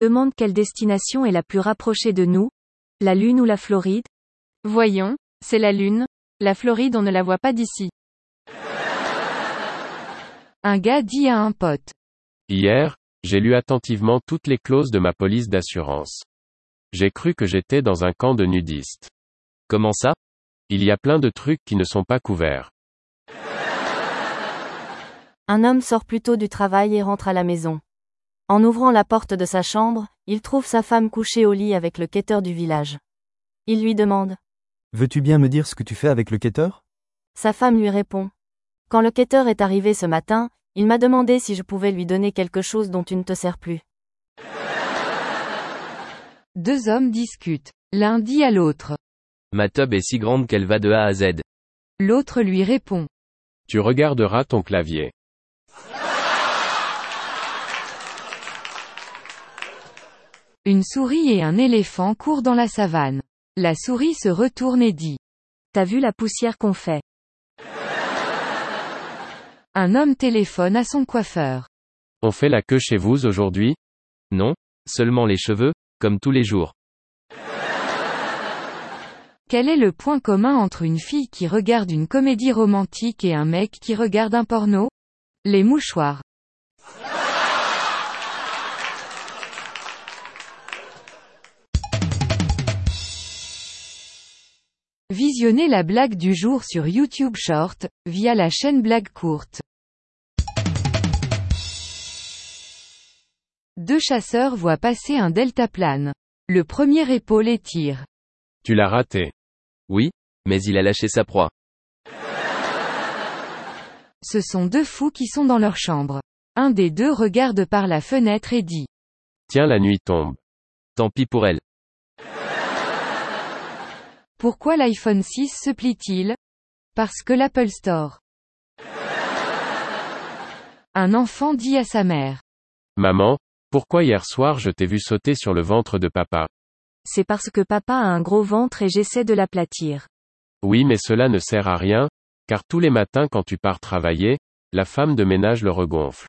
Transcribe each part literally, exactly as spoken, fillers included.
Demande quelle destination est la plus rapprochée de nous? La Lune ou la Floride? Voyons, c'est la Lune. La Floride on ne la voit pas d'ici. Un gars dit à un pote. Hier, j'ai lu attentivement toutes les clauses de ma police d'assurance. J'ai cru que j'étais dans un camp de nudistes. Comment ça? Il y a plein de trucs qui ne sont pas couverts. Un homme sort plus tôt du travail et rentre à la maison. En ouvrant la porte de sa chambre, il trouve sa femme couchée au lit avec le quêteur du village. Il lui demande. Veux-tu bien me dire ce que tu fais avec le quêteur? Sa femme lui répond. Quand le quêteur est arrivé ce matin, il m'a demandé si je pouvais lui donner quelque chose dont tu ne te sers plus. Deux hommes discutent. L'un dit à l'autre. Ma tub est si grande qu'elle va de A à Z. L'autre lui répond. Tu regarderas ton clavier. Une souris et un éléphant courent dans la savane. La souris se retourne et dit. T'as vu la poussière qu'on fait? Un homme téléphone à son coiffeur. On fait la queue chez vous aujourd'hui? Non, seulement les cheveux, comme tous les jours. Quel est le point commun entre une fille qui regarde une comédie romantique et un mec qui regarde un porno? Les mouchoirs. Visionnez la blague du jour sur YouTube Short, via la chaîne Blague Courte. Deux chasseurs voient passer un deltaplane. Le premier épaule et tire. Tu l'as raté. Oui, mais il a lâché sa proie. Ce sont deux fous qui sont dans leur chambre. Un des deux regarde par la fenêtre et dit. Tiens, la nuit tombe. Tant pis pour elle. Pourquoi l'iPhone six se plie-t-il? Parce que l'Apple Store. Un enfant dit à sa mère. Maman, pourquoi hier soir je t'ai vu sauter sur le ventre de papa? C'est parce que papa a un gros ventre et j'essaie de l'aplatir. Oui, mais cela ne sert à rien, car tous les matins quand tu pars travailler, la femme de ménage le regonfle.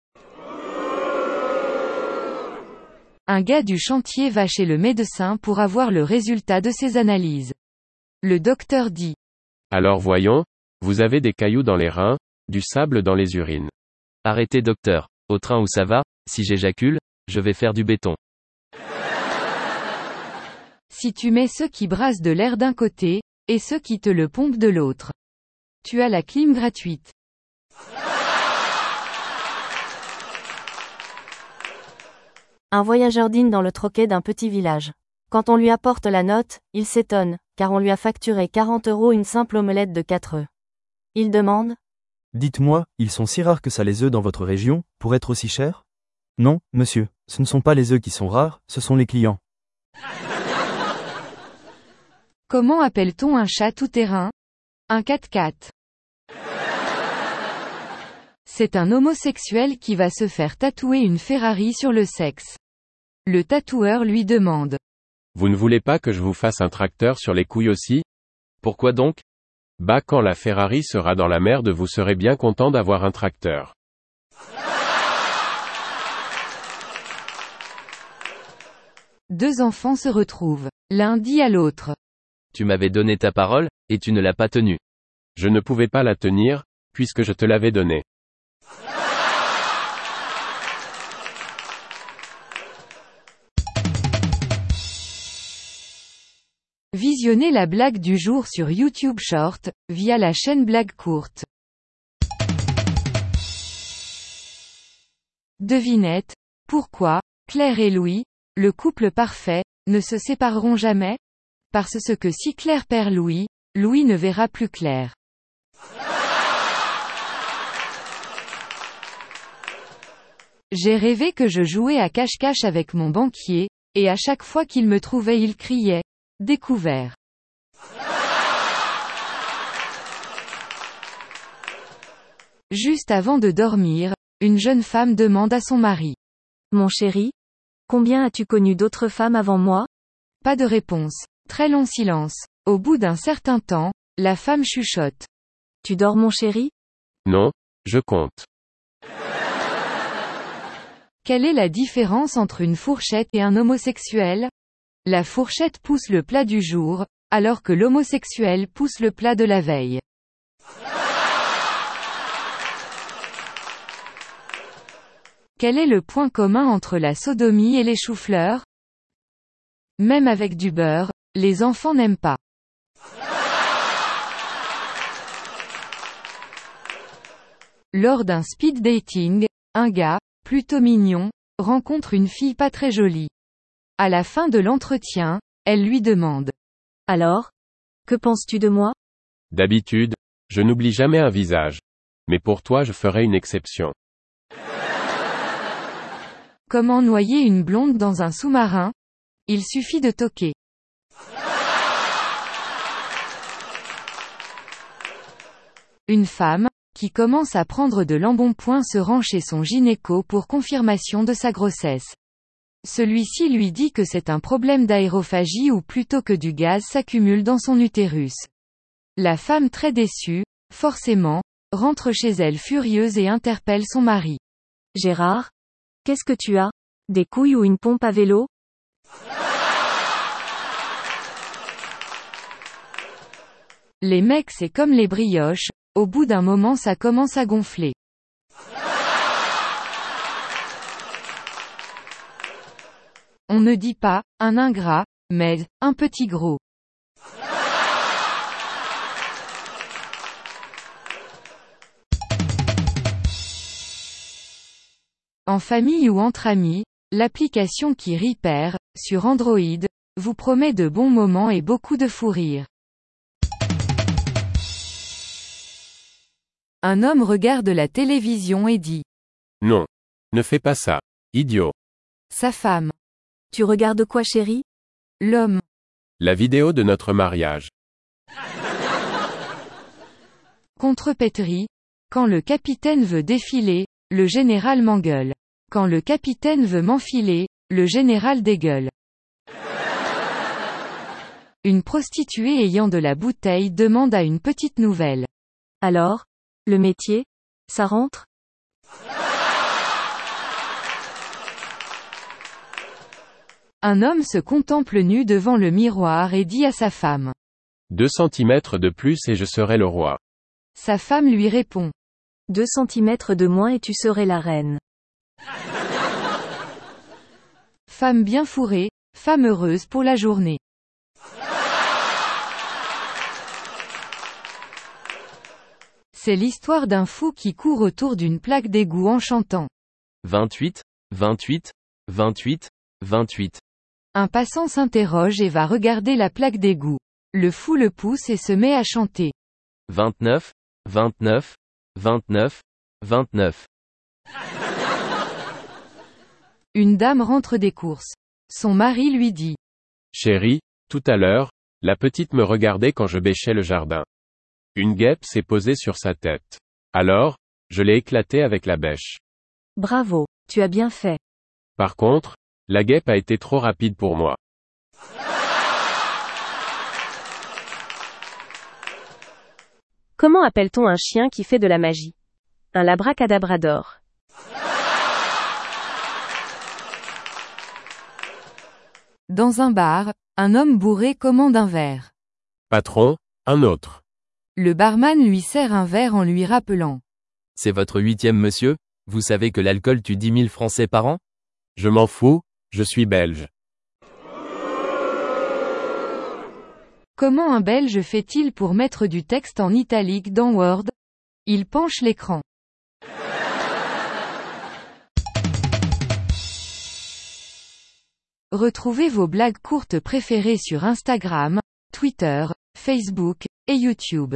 Un gars du chantier va chez le médecin pour avoir le résultat de ses analyses. Le docteur dit. Alors voyons, vous avez des cailloux dans les reins, du sable dans les urines. Arrêtez docteur, au train où ça va, si j'éjacule, je vais faire du béton. Si tu mets ceux qui brassent de l'air d'un côté, et ceux qui te le pompent de l'autre. Tu as la clim gratuite. Un voyageur dîne dans le troquet d'un petit village. Quand on lui apporte la note, il s'étonne, car on lui a facturé quarante euros une simple omelette de quatre œufs. Il demande. Dites-moi, ils sont si rares que ça les œufs dans votre région, pour être aussi chers? Non, monsieur, ce ne sont pas les œufs qui sont rares, ce sont les clients. Comment appelle-t-on un chat tout-terrain? Un quatre-quatre. C'est un homosexuel qui va se faire tatouer une Ferrari sur le sexe. Le tatoueur lui demande. Vous ne voulez pas que je vous fasse un tracteur sur les couilles aussi? Pourquoi donc? Bah quand la Ferrari sera dans la merde vous serez bien content d'avoir un tracteur. Deux enfants se retrouvent. L'un dit à l'autre. Tu m'avais donné ta parole, et tu ne l'as pas tenue. Je ne pouvais pas la tenir, puisque je te l'avais donnée. Visionnez la blague du jour sur YouTube Short, via la chaîne Blague Courte. Devinette, pourquoi, Claire et Louis, le couple parfait, ne se sépareront jamais? Parce que si Claire perd Louis, Louis ne verra plus Claire. J'ai rêvé que je jouais à cache-cache avec mon banquier, et à chaque fois qu'il me trouvait il criait. Découvert. Juste avant de dormir, une jeune femme demande à son mari. Mon chéri? Combien as-tu connu d'autres femmes avant moi? Pas de réponse. Très long silence. Au bout d'un certain temps, la femme chuchote. Tu dors mon chéri? Non, je compte. Quelle est la différence entre une fourchette et un homosexuel? La fourchette pousse le plat du jour, alors que l'homosexuel pousse le plat de la veille. Quel est le point commun entre la sodomie et les choux-fleurs? Même avec du beurre, les enfants n'aiment pas. Lors d'un speed dating, un gars, plutôt mignon, rencontre une fille pas très jolie. À la fin de l'entretien, elle lui demande: Alors? Que penses-tu de moi? D'habitude, je n'oublie jamais un visage. Mais pour toi je ferai une exception. Comment noyer une blonde dans un sous-marin? Il suffit de toquer. Une femme, qui commence à prendre de l'embonpoint se rend chez son gynéco pour confirmation de sa grossesse. Celui-ci lui dit que c'est un problème d'aérophagie ou plutôt que du gaz s'accumule dans son utérus. La femme très déçue, forcément, rentre chez elle furieuse et interpelle son mari. Gérard? Qu'est-ce que tu as? Des couilles ou une pompe à vélo? Les mecs c'est comme les brioches, au bout d'un moment ça commence à gonfler. On ne dit pas, un ingrat, mais, un petit gros. En famille ou entre amis, l'application qui Repair, sur Android, vous promet de bons moments et beaucoup de fou rire. Un homme regarde la télévision et dit: Non. Ne fais pas ça. Idiot. Sa femme: Tu regardes quoi, chérie? L'homme: La vidéo de notre mariage. Contrepétrie: Quand le capitaine veut défiler, le général m'engueule. Quand le capitaine veut m'enfiler, le général dégueule. Une prostituée ayant de la bouteille demande à une petite nouvelle: Alors? Le métier? Ça rentre? Un homme se contemple nu devant le miroir et dit à sa femme: Deux centimètres de plus et je serai le roi. Sa femme lui répond: Deux centimètres de moins et tu serais la reine. Femme bien fourrée, femme heureuse pour la journée. C'est l'histoire d'un fou qui court autour d'une plaque d'égout en chantant: vingt-huit, vingt-huit, vingt-huit, vingt-huit. Un passant s'interroge et va regarder la plaque d'égout. Le fou le pousse et se met à chanter: vingt-neuf, vingt-neuf, vingt-neuf, vingt-neuf. Une dame rentre des courses. Son mari lui dit: Chérie, tout à l'heure, la petite me regardait quand je bêchais le jardin. Une guêpe s'est posée sur sa tête. Alors, je l'ai éclatée avec la bêche. Bravo, tu as bien fait. Par contre, la guêpe a été trop rapide pour moi. Comment appelle-t-on un chien qui fait de la magie? Un labracadabrador. Dans un bar, un homme bourré commande un verre. Patron, un autre. Le barman lui sert un verre en lui rappelant: C'est votre huitième monsieur? Vous savez que l'alcool tue dix mille Français par an? Je m'en fous, je suis belge. Comment un Belge fait-il pour mettre du texte en italique dans Word? Il penche l'écran. Retrouvez vos blagues courtes préférées sur Instagram, Twitter, Facebook, et YouTube.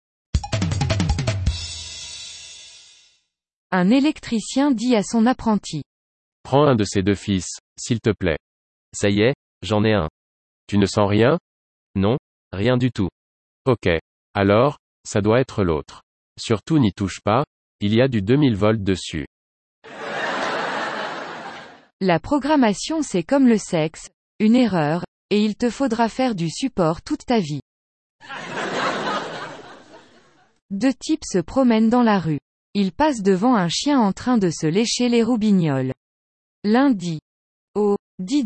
Un électricien dit à son apprenti: Prends un de ces deux fils, s'il te plaît. Ça y est, j'en ai un. Tu ne sens rien? Non, rien du tout. Ok. Alors, ça doit être l'autre. Surtout n'y touche pas, il y a du deux mille volts dessus. La programmation c'est comme le sexe, une erreur, et il te faudra faire du support toute ta vie. Deux types se promènent dans la rue. Ils passent devant un chien en train de se lécher les roubignoles. Lundi. Au dix